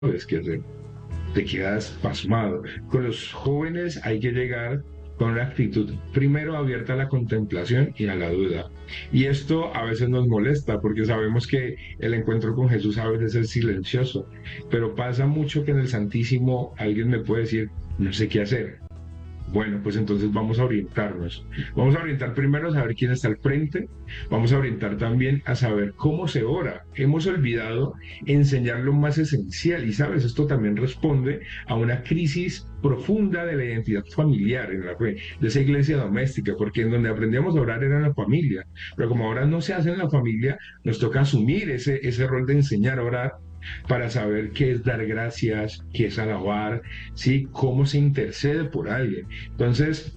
sabes qué hacer, te quedas pasmado. Con los jóvenes hay que llegar con una actitud primero abierta a la contemplación y a la duda. Y esto a veces nos molesta porque sabemos que el encuentro con Jesús a veces es silencioso, pero pasa mucho que en el Santísimo alguien me puede decir, no sé qué hacer. Bueno, pues entonces vamos a orientarnos. Vamos a orientar primero a saber quién está al frente. Vamos a orientar también a saber cómo se ora. Hemos olvidado enseñar lo más esencial y, sabes, esto también responde a una crisis profunda de la identidad familiar en la fe, de esa iglesia doméstica, porque en donde aprendíamos a orar era en la familia, pero como ahora no se hace en la familia, nos toca asumir ese rol de enseñar a orar para saber qué es dar gracias, qué es alabar, ¿sí? Cómo se intercede por alguien. Entonces,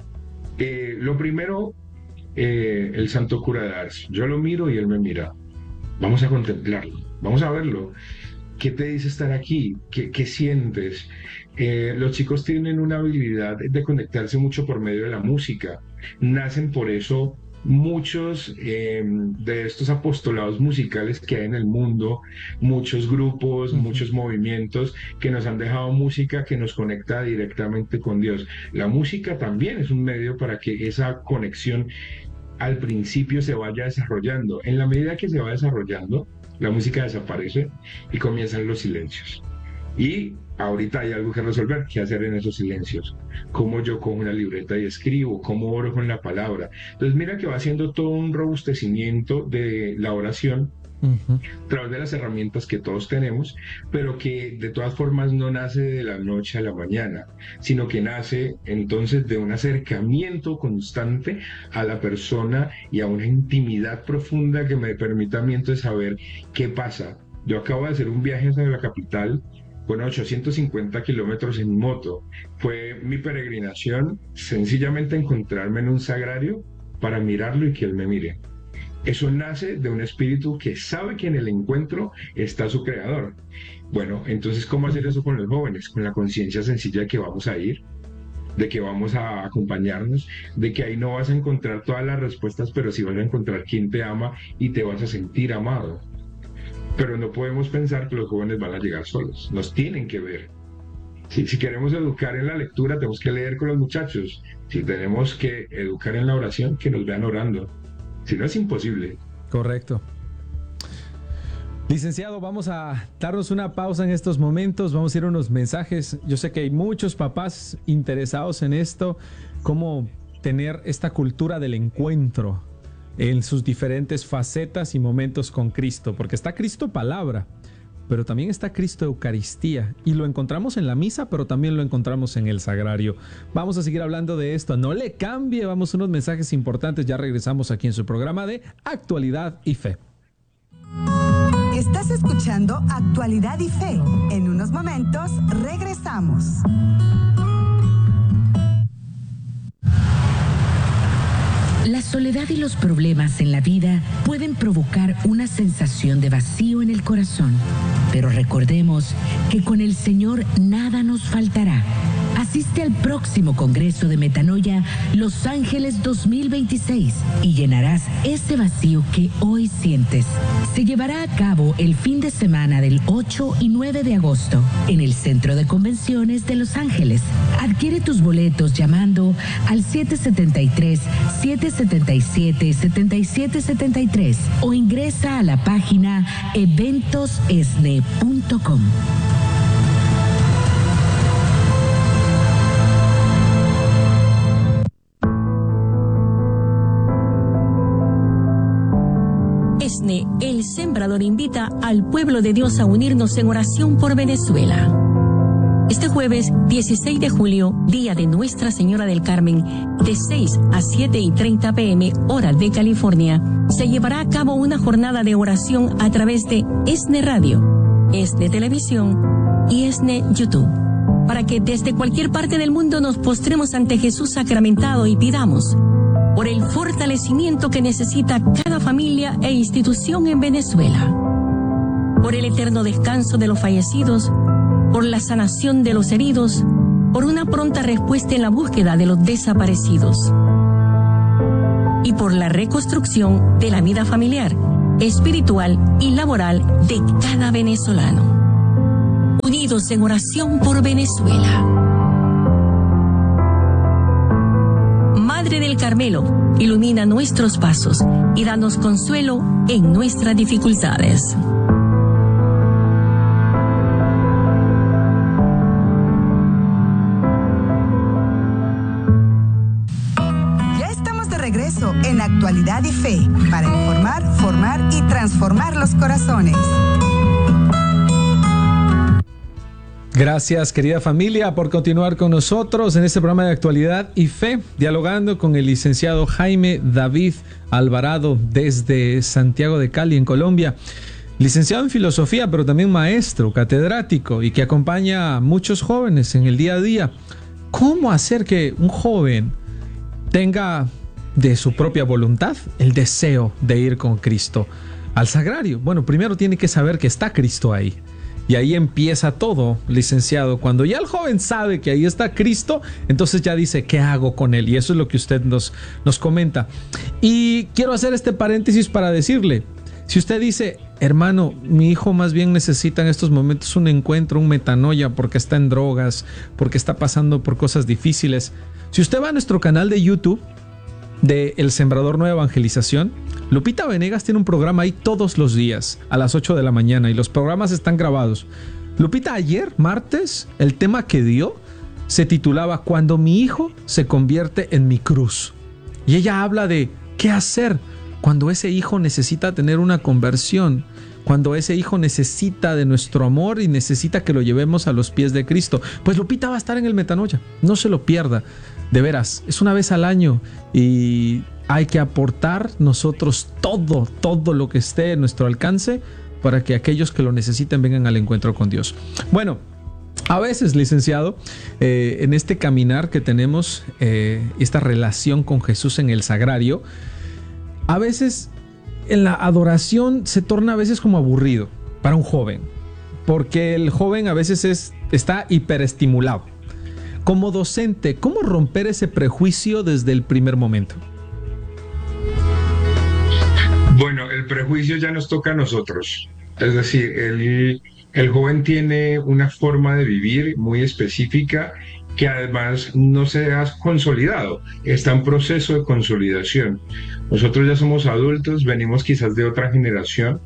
lo primero, el santo cura de Ars. Yo lo miro y él me mira. Vamos a contemplarlo, vamos a verlo. ¿Qué te dice estar aquí? ¿Qué sientes? Los chicos tienen una habilidad de conectarse mucho por medio de la música. Nacen por eso muchos de estos apostolados musicales que hay en el mundo, muchos grupos, muchos movimientos que nos han dejado música que nos conecta directamente con Dios. La música también es un medio para que esa conexión al principio se vaya desarrollando. En la medida que se va desarrollando, la música desaparece y comienzan los silencios. Y ahorita hay algo que resolver, qué hacer en esos silencios. Cómo yo cojo una libreta y escribo, cómo oro con la palabra. Entonces mira que va haciendo todo un robustecimiento de la oración a través de las herramientas que todos tenemos, pero que de todas formas no nace de la noche a la mañana, sino que nace entonces de un acercamiento constante a la persona y a una intimidad profunda que me permita a mí entonces saber qué pasa. Yo acabo de hacer un viaje hacia la capital con 850 kilómetros en moto. Fue mi peregrinación sencillamente encontrarme en un sagrario para mirarlo y que él me mire. Eso nace de un espíritu que sabe que en el encuentro está su creador. Bueno, entonces, ¿cómo hacer eso con los jóvenes? Con la conciencia sencilla de que vamos a ir, de que vamos a acompañarnos, de que ahí no vas a encontrar todas las respuestas, pero sí vas a encontrar quien te ama y te vas a sentir amado. Pero no podemos pensar que los jóvenes van a llegar solos, nos tienen que ver. Si queremos educar en la lectura, tenemos que leer con los muchachos. Si tenemos que educar en la oración, que nos vean orando. Si no, es imposible. Correcto. Licenciado, vamos a darnos una pausa en estos momentos, vamos a ir a unos mensajes. Yo sé que hay muchos papás interesados en esto, cómo tener esta cultura del encuentro en sus diferentes facetas y momentos con Cristo, porque está Cristo palabra, pero también está Cristo Eucaristía, y lo encontramos en la misa, pero también lo encontramos en el sagrario. Vamos a seguir hablando de esto, no le cambie, vamos a unos mensajes importantes, ya regresamos aquí en su programa de Actualidad y Fe. Estás escuchando Actualidad y Fe. En unos momentos regresamos. La soledad y los problemas en la vida pueden provocar una sensación de vacío en el corazón, pero recordemos que con el Señor nada nos faltará. Asiste al próximo Congreso de Metanoia Los Ángeles 2026 y llenarás ese vacío que hoy sientes. Se llevará a cabo el fin de semana del 8 y 9 de agosto en el Centro de Convenciones de Los Ángeles. Adquiere tus boletos llamando al 773-777-7773 o ingresa a la página eventosesne.com. ESNE, el Sembrador, invita al pueblo de Dios a unirnos en oración por Venezuela. Este jueves 16 de julio, día de Nuestra Señora del Carmen, de 6 a 7:30 p.m., hora de California, se llevará a cabo una jornada de oración a través de ESNE Radio, ESNE Televisión y ESNE YouTube, para que desde cualquier parte del mundo nos postremos ante Jesús sacramentado y pidamos por el fortalecimiento que necesita cada familia e institución en Venezuela, por el eterno descanso de los fallecidos, por la sanación de los heridos, por una pronta respuesta en la búsqueda de los desaparecidos y por la reconstrucción de la vida familiar, espiritual y laboral de cada venezolano. Unidos en Oración por Venezuela. Madre del Carmelo, ilumina nuestros pasos y danos consuelo en nuestras dificultades. Regreso en Actualidad y Fe para informar, formar y transformar los corazones. Gracias, querida familia, por continuar con nosotros en este programa de Actualidad y Fe, dialogando con el licenciado Jaime David Alvarado desde Santiago de Cali, en Colombia. Licenciado en filosofía, pero también maestro, catedrático y que acompaña a muchos jóvenes en el día a día. ¿Cómo hacer que un joven tenga de su propia voluntad el deseo de ir con Cristo al sagrario? Bueno, primero tiene que saber que está Cristo ahí. Y ahí empieza todo, licenciado. Cuando ya el joven sabe que ahí está Cristo, entonces ya dice, ¿qué hago con él? Y eso es lo que usted nos comenta. Y quiero hacer este paréntesis para decirle, si usted dice, hermano, mi hijo más bien necesita en estos momentos un encuentro, un metanoia, porque está en drogas, porque está pasando por cosas difíciles. Si usted va a nuestro canal de YouTube, de El Sembrador Nueva Evangelización, Lupita Venegas tiene un programa ahí todos los días a las 8 de la mañana y los programas están grabados. Lupita, ayer, martes, el tema que dio se titulaba Cuando mi hijo se convierte en mi cruz. Y ella habla de qué hacer cuando ese hijo necesita tener una conversión, cuando ese hijo necesita de nuestro amor y necesita que lo llevemos a los pies de Cristo. Pues Lupita va a estar en el Metanoia, no se lo pierda. De veras, es una vez al año y hay que aportar nosotros todo lo que esté en nuestro alcance para que aquellos que lo necesiten vengan al encuentro con Dios. Bueno, a veces, licenciado, en este caminar que tenemos, esta relación con Jesús en el sagrario, a veces en la adoración se torna a veces como aburrido para un joven, porque el joven a veces está hiperestimulado. Como docente, ¿cómo romper ese prejuicio desde el primer momento? Bueno, el prejuicio ya nos toca a nosotros. Es decir, el joven tiene una forma de vivir muy específica que además no se ha consolidado, está en proceso de consolidación. Nosotros ya somos adultos, venimos quizás de otra generación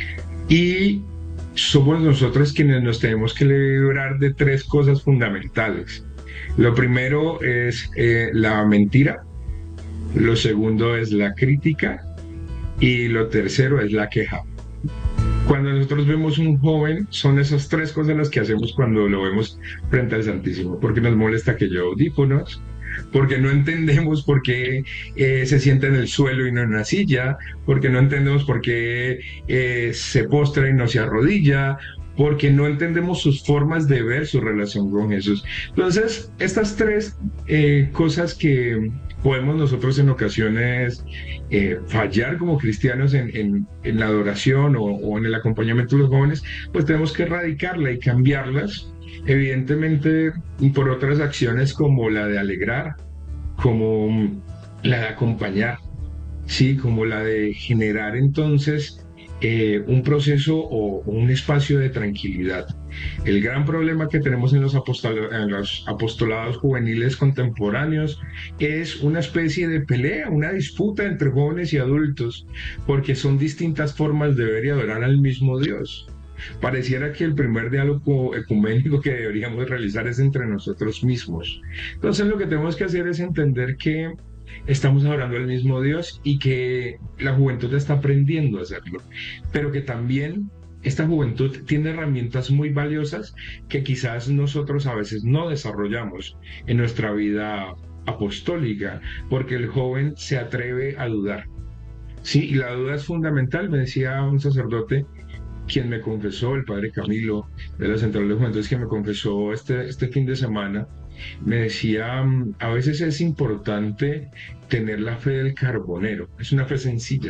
y somos nosotros quienes nos tenemos que librar de tres cosas fundamentales. Lo primero es la mentira, lo segundo es la crítica y lo tercero es la queja. Cuando nosotros vemos un joven, son esas tres cosas las que hacemos cuando lo vemos frente al Santísimo, porque nos molesta que lleve audífonos, porque no entendemos por qué se sienta en el suelo y no en una silla, porque no entendemos por qué se postra y no se arrodilla, porque no entendemos sus formas de ver su relación con Jesús. Entonces, estas tres cosas que podemos nosotros en ocasiones fallar como cristianos en la adoración o en el acompañamiento de los jóvenes, pues tenemos que erradicarla y cambiarlas, evidentemente por otras acciones como la de alegrar, como la de acompañar, sí, como la de generar entonces un proceso o un espacio de tranquilidad. El gran problema que tenemos en los apostolados juveniles contemporáneos es una especie de pelea, una disputa entre jóvenes y adultos, porque son distintas formas de ver y adorar al mismo Dios. Pareciera que el primer diálogo ecuménico que deberíamos realizar es entre nosotros mismos. Entonces lo que tenemos que hacer es entender que estamos adorando al mismo Dios y que la juventud está aprendiendo a hacerlo, pero que también esta juventud tiene herramientas muy valiosas que quizás nosotros a veces no desarrollamos en nuestra vida apostólica, porque el joven se atreve a dudar. Sí, y la duda es fundamental. Me decía un sacerdote quien me confesó, el padre Camilo de la Central de Juventud, que me confesó este fin de semana, me decía, a veces es importante tener la fe del carbonero, es una fe sencilla,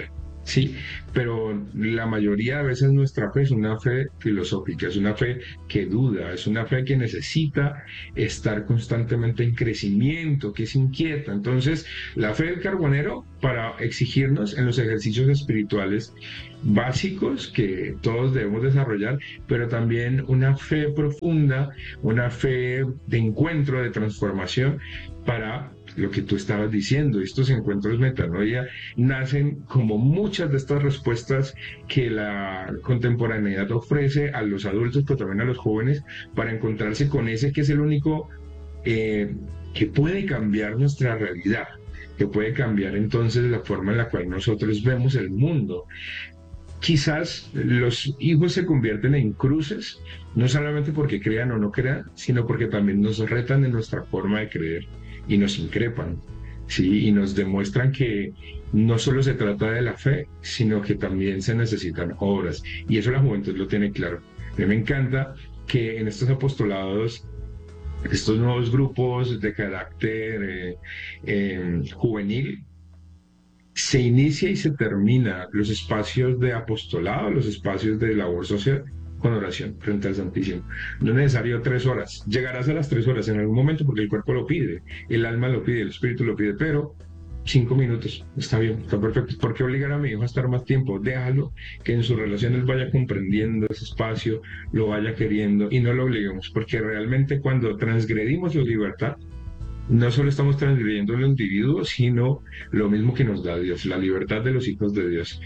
Sí, pero la mayoría de veces nuestra fe es una fe filosófica, es una fe que duda, es una fe que necesita estar constantemente en crecimiento, que es inquieta. Entonces, la fe del carbonero para exigirnos en los ejercicios espirituales básicos que todos debemos desarrollar, pero también una fe profunda, una fe de encuentro, de transformación para lo que tú estabas diciendo. Estos encuentros metanoia nacen como muchas de estas respuestas que la contemporaneidad ofrece a los adultos, pero también a los jóvenes, para encontrarse con ese que es el único que puede cambiar nuestra realidad, que puede cambiar entonces la forma en la cual nosotros vemos el mundo. Quizás los hijos se convierten en cruces, no solamente porque crean o no crean, sino porque también nos retan en nuestra forma de creer y nos increpan, ¿sí? Y nos demuestran que no solo se trata de la fe, sino que también se necesitan obras. Y eso la juventud lo tiene claro. A mí me encanta que en estos apostolados, estos nuevos grupos de carácter juvenil, se inicia y se termina los espacios de apostolado, los espacios de labor social con oración frente al Santísimo. No es necesario 3 horas, llegarás a las 3 horas en algún momento porque el cuerpo lo pide, el alma lo pide, el espíritu lo pide, pero 5 minutos, está bien, está perfecto. ¿Por qué obligar a mi hijo a estar más tiempo? Déjalo, que en su relación él vaya comprendiendo ese espacio, lo vaya queriendo y no lo obliguemos, porque realmente cuando transgredimos la libertad, no solo estamos transgrediendo el individuo, sino lo mismo que nos da Dios, la libertad de los hijos de Dios.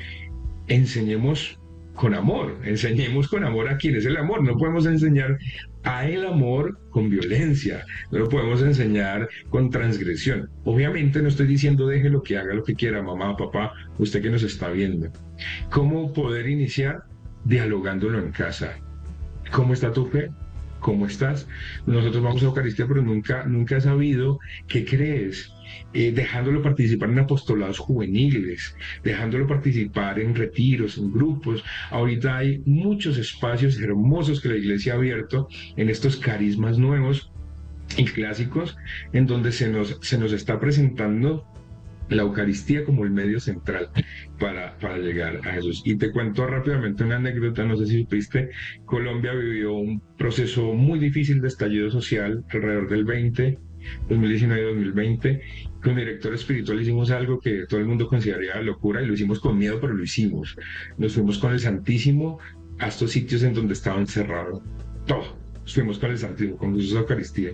Enseñemos con amor a quien es el amor. No podemos enseñar a el amor con violencia, no lo podemos enseñar con transgresión. Obviamente no estoy diciendo déjelo que haga lo que quiera, mamá, papá, usted que nos está viendo. ¿Cómo poder iniciar? Dialogándolo en casa. ¿Cómo está tu fe? ¿Cómo estás? Nosotros vamos a Eucaristía, pero nunca he sabido qué crees. Dejándolo participar en apostolados juveniles, dejándolo participar en retiros, en grupos. Ahorita hay muchos espacios hermosos que la Iglesia ha abierto en estos carismas nuevos y clásicos, en donde se nos está presentando la Eucaristía como el medio central para llegar a Jesús. Y te cuento rápidamente una anécdota, no sé si supiste, Colombia vivió un proceso muy difícil de estallido social alrededor del 2019-2020. Con mi director espiritual hicimos algo que todo el mundo consideraría locura y lo hicimos con miedo, pero lo hicimos. Nos fuimos con el Santísimo a estos sitios en donde estaba encerrado todo. Fuimos con el Santísimo, con Jesús Eucaristía.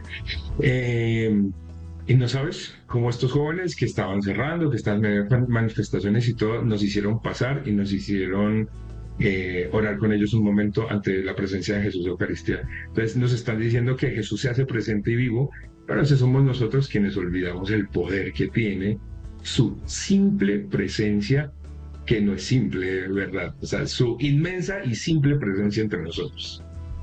Y no sabes cómo estos jóvenes que estaban cerrando, que estaban en manifestaciones y todo, nos hicieron pasar y nos hicieron orar con ellos un momento ante la presencia de Jesús de Eucaristía. Entonces nos están diciendo que Jesús se hace presente y vivo, pero a veces somos nosotros quienes olvidamos el poder que tiene su simple presencia, que no es simple, ¿verdad? O sea, su inmensa y simple presencia entre nosotros.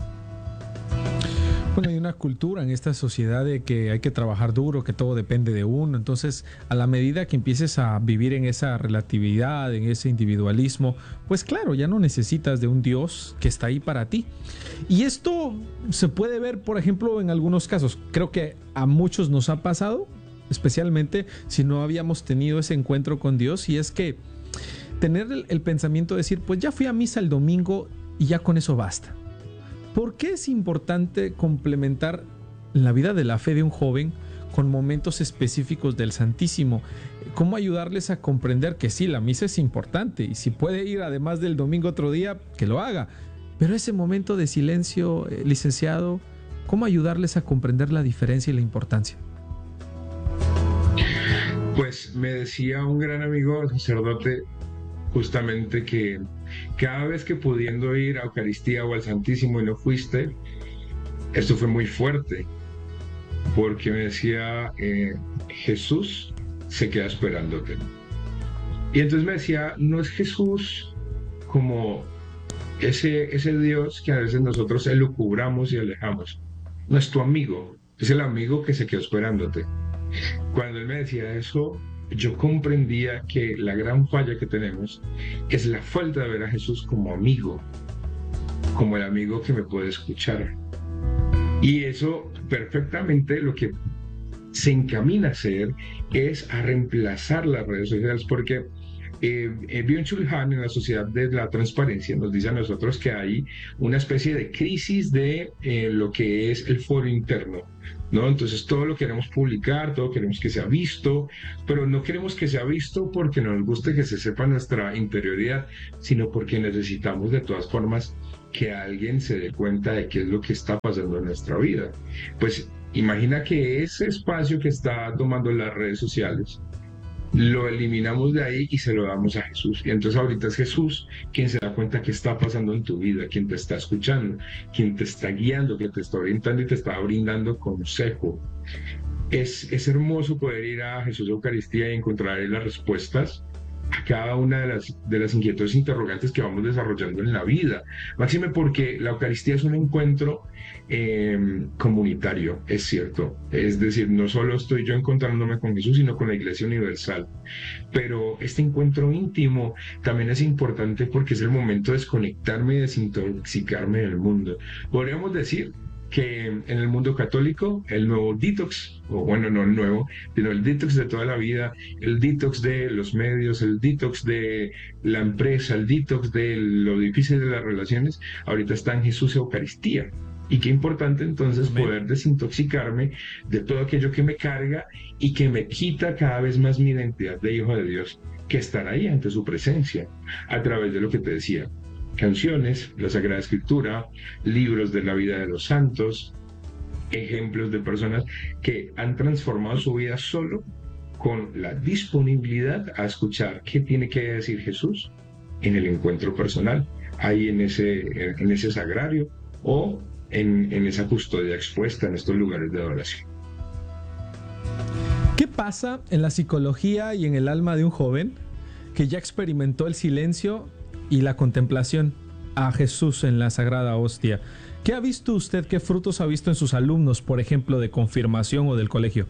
Bueno, hay una cultura en esta sociedad de que hay que trabajar duro, que todo depende de uno. Entonces, a la medida que empieces a vivir en esa relatividad, en ese individualismo, pues claro, ya no necesitas de un Dios que está ahí para ti. Y esto se puede ver, por ejemplo, en algunos casos. Creo que a muchos nos ha pasado, especialmente si no habíamos tenido ese encuentro con Dios, y es que tener el pensamiento de decir, pues ya fui a misa el domingo y ya con eso basta. ¿Por qué es importante complementar la vida de la fe de un joven con momentos específicos del Santísimo? ¿Cómo ayudarles a comprender que sí, la misa es importante y si puede ir además del domingo otro día, que lo haga? Pero ese momento de silencio, licenciado, ¿cómo ayudarles a comprender la diferencia y la importancia? Pues me decía un gran amigo sacerdote justamente que cada vez que pudiendo ir a Eucaristía o al Santísimo y no fuiste, esto fue muy fuerte, porque me decía, Jesús se queda esperándote. Y entonces me decía, no es Jesús como ese Dios que a veces nosotros elucubramos y alejamos, no es tu amigo, es el amigo que se quedó esperándote. Cuando él me decía eso, yo comprendía que la gran falla que tenemos es la falta de ver a Jesús como amigo, como el amigo que me puede escuchar. Y eso perfectamente lo que se encamina a hacer es a reemplazar las redes sociales, porque Byung-Chul Han en la Sociedad de la Transparencia nos dice a nosotros que hay una especie de crisis de lo que es el foro interno, ¿no? Entonces todo lo queremos publicar, todo queremos que sea visto, pero no queremos que sea visto porque nos guste que se sepa nuestra interioridad, sino porque necesitamos de todas formas que alguien se dé cuenta de qué es lo que está pasando en nuestra vida. Pues imagina que ese espacio que está tomando las redes sociales lo eliminamos de ahí y se lo damos a Jesús. Y entonces ahorita es Jesús quien se da cuenta qué está pasando en tu vida, quien te está escuchando, quien te está guiando, que te está orientando y te está brindando consejo. Es hermoso poder ir a Jesús Eucaristía y encontrar ahí las respuestas a cada una de las inquietudes e interrogantes que vamos desarrollando en la vida. Máxime porque la Eucaristía es un encuentro comunitario, es cierto. Es decir, no solo estoy yo encontrándome con Jesús, sino con la Iglesia Universal. Pero este encuentro íntimo también es importante porque es el momento de desconectarme y desintoxicarme del mundo. Podríamos decir que en el mundo católico el nuevo detox, o bueno, no el nuevo, sino el detox de toda la vida, el detox de los medios, el detox de la empresa, el detox de lo difícil de las relaciones, ahorita está en Jesús Eucaristía. Y qué importante entonces poder desintoxicarme de todo aquello que me carga y que me quita cada vez más mi identidad de hijo de Dios, que estar ahí ante su presencia, a través de lo que te decía. Canciones, la Sagrada Escritura, libros de la vida de los santos, ejemplos de personas que han transformado su vida solo con la disponibilidad a escuchar qué tiene que decir Jesús en el encuentro personal, ahí en ese sagrario o en esa custodia expuesta en estos lugares de adoración. ¿Qué pasa en la psicología y en el alma de un joven que ya experimentó el silencio y la contemplación a Jesús en la Sagrada Hostia? ¿Qué ha visto usted? ¿Qué frutos ha visto en sus alumnos, por ejemplo, de confirmación o del colegio?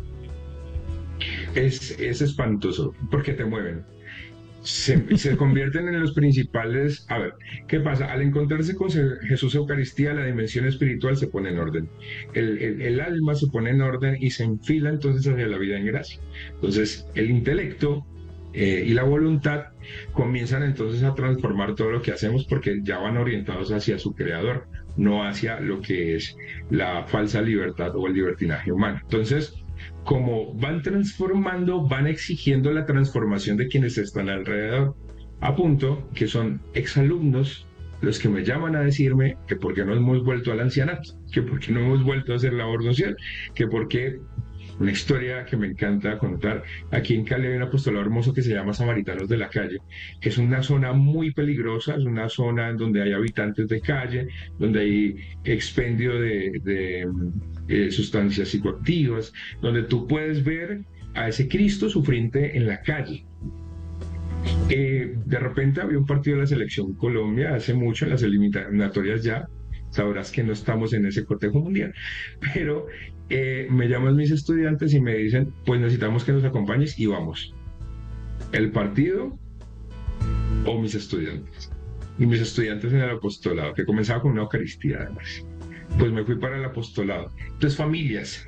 Es espantoso porque te mueven. Se convierten en los principales. A ver, ¿qué pasa? Al encontrarse con Jesús Eucaristía, la dimensión espiritual se pone en orden. El alma se pone en orden y se enfila entonces hacia la vida en gracia. Entonces, el intelecto y la voluntad comienzan entonces a transformar todo lo que hacemos porque ya van orientados hacia su creador, no hacia lo que es la falsa libertad o el libertinaje humano. Entonces, como van transformando, van exigiendo la transformación de quienes están alrededor, a punto que son exalumnos los que me llaman a decirme que por qué no hemos vuelto al ancianato, que por qué no hemos vuelto a hacer labor social, que por qué. Una historia que me encanta contar. Aquí en Cali hay un apostolado hermoso que se llama Samaritanos de la Calle. Es una zona muy peligrosa, es una zona en donde hay habitantes de calle, donde hay expendio de sustancias psicoactivas, donde tú puedes ver a ese Cristo sufriente en la calle. De repente había un partido de la Selección Colombia hace mucho, en las eliminatorias ya, sabrás que no estamos en ese cotejo mundial, pero me llaman mis estudiantes y me dicen, pues necesitamos que nos acompañes y vamos. ¿El partido o mis estudiantes? Y mis estudiantes en el apostolado, que comenzaba con una Eucaristía además. Pues me fui para el apostolado. Entonces, familias.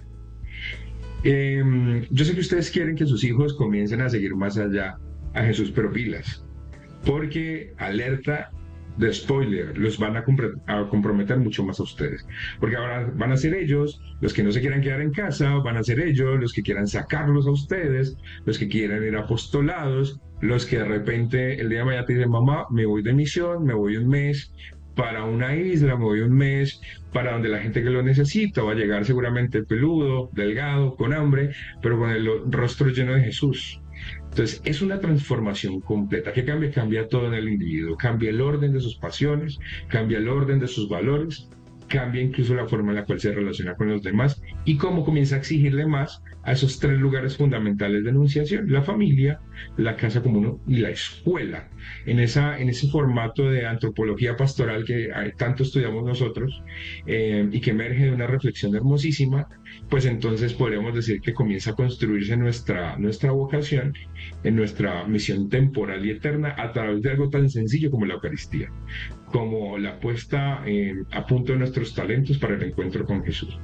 Yo sé que ustedes quieren que sus hijos comiencen a seguir más allá a Jesús, pero pilas, porque alerta de spoiler, los van a comprometer mucho más a ustedes, porque ahora van a ser ellos los que no se quieran quedar en casa, van a ser ellos los que quieran sacarlos a ustedes, los que quieran ir a apostolados, los que de repente el día de mañana te dicen, mamá, me voy de misión, me voy un mes para una isla, me voy un mes para donde la gente que lo necesita, va a llegar seguramente peludo, delgado, con hambre, pero con el rostro lleno de Jesús. Entonces, es una transformación completa. ¿Qué cambia? Cambia todo en el individuo. Cambia el orden de sus pasiones, cambia el orden de sus valores, cambia incluso la forma en la cual se relaciona con los demás y cómo comienza a exigirle más a esos tres lugares fundamentales de enunciación: la familia, la casa común y la escuela. En ese formato de antropología pastoral que tanto estudiamos nosotros y que emerge de una reflexión hermosísima, pues entonces podríamos decir que comienza a construirse nuestra vocación, en nuestra misión temporal y eterna a través de algo tan sencillo como la Eucaristía, como la puesta a punto de nuestros talentos para el encuentro con Jesús.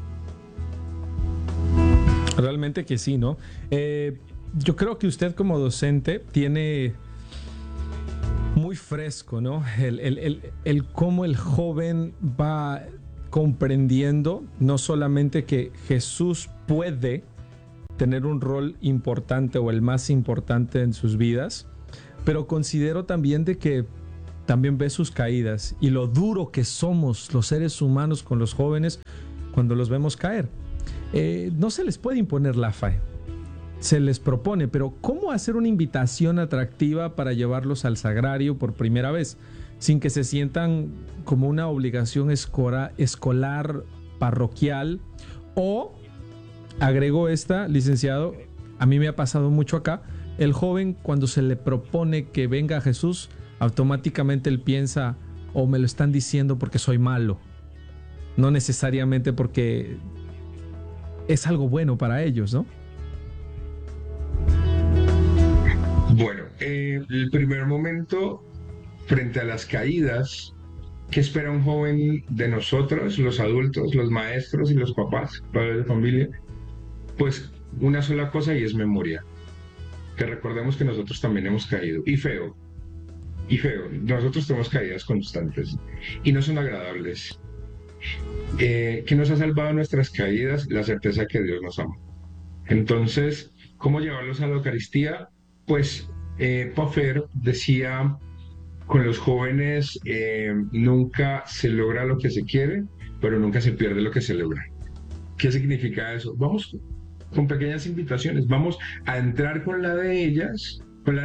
Realmente que sí, ¿no? Yo creo que usted como docente tiene muy fresco, ¿no? El cómo el joven va comprendiendo no solamente que Jesús puede tener un rol importante o el más importante en sus vidas, pero considero también de que también ve sus caídas y lo duro que somos los seres humanos con los jóvenes cuando los vemos caer. No se les puede imponer la fe, se les propone, pero ¿cómo hacer una invitación atractiva para llevarlos al sagrario por primera vez, sin que se sientan como una obligación escolar, parroquial? O, agrego esta, licenciado, a mí me ha pasado mucho acá, el joven cuando se le propone que venga a Jesús, automáticamente él piensa, o me lo están diciendo porque soy malo, no necesariamente porque es algo bueno para ellos, ¿no? Bueno, el primer momento frente a las caídas, ¿qué espera un joven de nosotros, los adultos, los maestros y los papás, padres de familia? Pues una sola cosa, y es memoria. Que recordemos que nosotros también hemos caído, y feo. Nosotros tenemos caídas constantes y no son agradables. ¿Qué nos ha salvado nuestras caídas? La certeza que Dios nos ama. Entonces, ¿cómo llevarlos a la Eucaristía? Pues Puffer decía, con los jóvenes nunca se logra lo que se quiere, pero nunca se pierde lo que se logra. ¿Qué significa eso? Vamos con pequeñas invitaciones, vamos a entrar con la de ellos,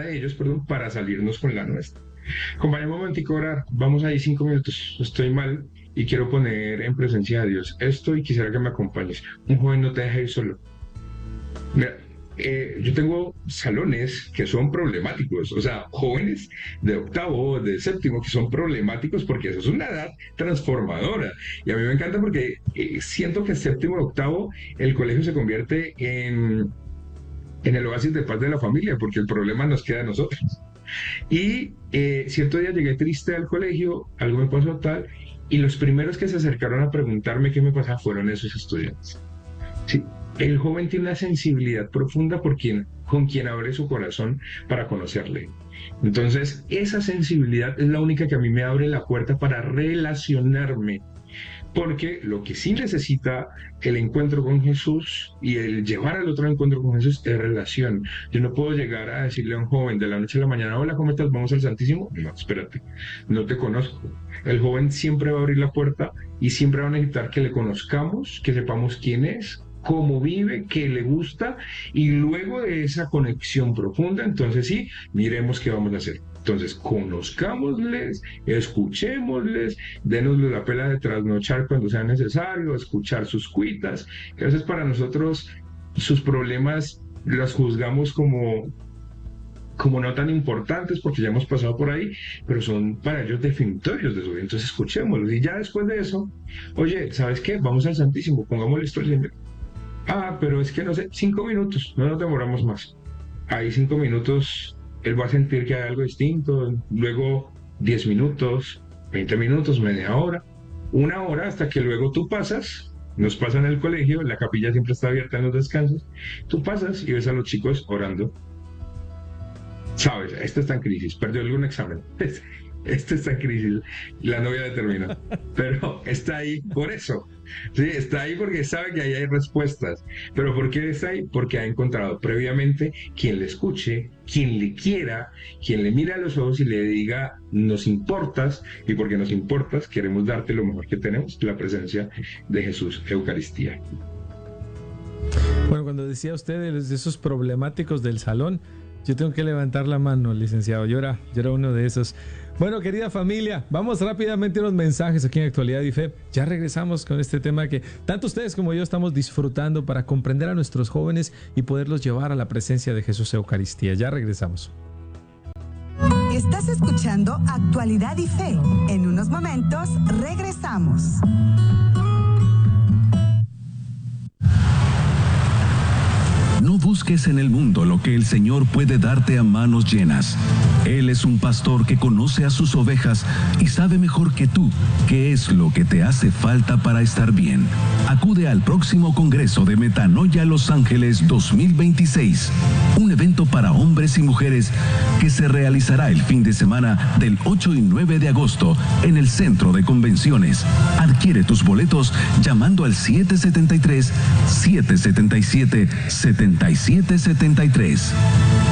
para salirnos con la nuestra. Acompáñame un momentico a orar, vamos ahí 5 minutos, estoy mal y quiero poner en presencia de Dios esto y quisiera que me acompañes. Un joven no te deja ir solo. Mira, yo tengo salones que son problemáticos, o sea, jóvenes de octavo, de séptimo, que son problemáticos porque eso es una edad transformadora. Y a mí me encanta porque siento que séptimo y octavo el colegio se convierte en el oasis de paz de la familia, porque el problema nos queda a nosotros. Y cierto día llegué triste al colegio, algo me pasó tal, y los primeros que se acercaron a preguntarme qué me pasaba fueron esos estudiantes. Sí, el joven tiene una sensibilidad profunda con quien abre su corazón para conocerle. Entonces, esa sensibilidad es la única que a mí me abre la puerta para relacionarme. Porque lo que sí necesita el encuentro con Jesús y el llevar al otro encuentro con Jesús es relación. Yo no puedo llegar a decirle a un joven de la noche a la mañana, hola, ¿cómo estás? ¿Vamos al Santísimo? No, espérate, no te conozco. El joven siempre va a abrir la puerta y siempre va a necesitar que le conozcamos, que sepamos quién es, cómo vive, qué le gusta, y luego de esa conexión profunda, entonces sí, miremos qué vamos a hacer. Entonces, conozcámosles, escuchémosles, dénosles la pela de trasnochar cuando sea necesario, escuchar sus cuitas, que a veces para nosotros sus problemas los juzgamos como no tan importantes porque ya hemos pasado por ahí, pero son para ellos definitorios de su vida. Entonces, escuchémoslos, y ya después de eso, oye, ¿sabes qué? Vamos al Santísimo, pongámosle esto siempre. Pero es que no sé, 5 minutos, no nos demoramos más. Ahí 5 minutos, él va a sentir que hay algo distinto, luego 10 minutos, 20 minutos, media hora, 1 hora, hasta que luego tú pasas, nos pasa en el colegio, la capilla siempre está abierta en los descansos, tú pasas y ves a los chicos orando. Sabes, este está en crisis, perdió algún examen, este está en crisis, la novia determinó, pero está ahí por eso. Sí, está ahí porque sabe que ahí hay respuestas. ¿Pero por qué está ahí? Porque ha encontrado previamente quien le escuche, quien le quiera, quien le mire a los ojos y le diga, nos importas, y porque nos importas, queremos darte lo mejor que tenemos, la presencia de Jesús, Eucaristía. Bueno, cuando decía usted de esos problemáticos del salón, yo tengo que levantar la mano, licenciado. Yo era uno de esos. Bueno, querida familia, vamos rápidamente a unos mensajes aquí en Actualidad y Fe. Ya regresamos con este tema que tanto ustedes como yo estamos disfrutando para comprender a nuestros jóvenes y poderlos llevar a la presencia de Jesús Eucaristía. Ya regresamos. Estás escuchando Actualidad y Fe. En unos momentos regresamos. No busques en el mundo lo que el Señor puede darte a manos llenas. Él es un pastor que conoce a sus ovejas y sabe mejor que tú qué es lo que te hace falta para estar bien. Acude al próximo Congreso de Metanoia Los Ángeles 2026, un evento para hombres y mujeres que se realizará el fin de semana del 8 y 9 de agosto en el Centro de Convenciones. Adquiere tus boletos llamando al 773-777-7773.